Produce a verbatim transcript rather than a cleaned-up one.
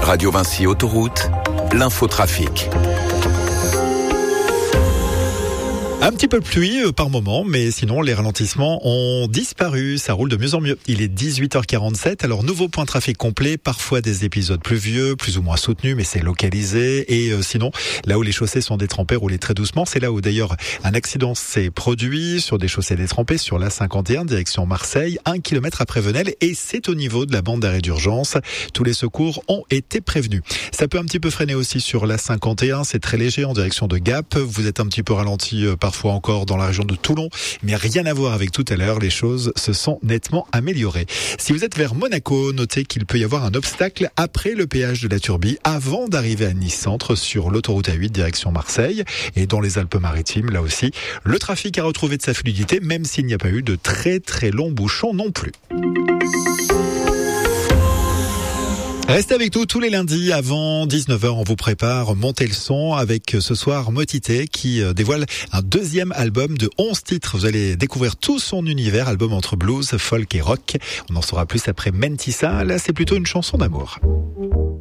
Radio Vinci Autoroute, l'infotrafic. Un petit peu de pluie euh, par moment, mais sinon les ralentissements ont disparu, ça roule de mieux en mieux. Il est dix-huit heures quarante-sept, alors nouveau point de trafic complet, parfois des épisodes pluvieux, plus ou moins soutenus, mais c'est localisé. Et euh, sinon, là où les chaussées sont détrempées, roulez très doucement. C'est là où d'ailleurs un accident s'est produit sur des chaussées détrempées sur l'A cinquante et un, direction Marseille, un kilomètre après Venelle, et c'est au niveau de la bande d'arrêt d'urgence. Tous les secours ont été prévenus. Ça peut un petit peu freiner aussi sur l'A cinquante et un, c'est très léger en direction de Gap. Vous êtes un petit peu ralenti euh, parfois encore dans la région de Toulon, mais rien à voir avec tout à l'heure, les choses se sont nettement améliorées. Si vous êtes vers Monaco, notez qu'il peut y avoir un obstacle après le péage de la Turbie, avant d'arriver à Nice Centre sur l'autoroute A huit direction Marseille, et dans les Alpes-Maritimes, là aussi, le trafic a retrouvé de sa fluidité, même s'il n'y a pas eu de très très longs bouchons non plus. Restez avec nous tous les lundis avant dix-neuf heures. On vous prépare Montez le son avec ce soir Motité qui dévoile un deuxième album de onze titres. Vous allez découvrir tout son univers, album entre blues, folk et rock. On en saura plus après Mentissa. Là, c'est plutôt une chanson d'amour.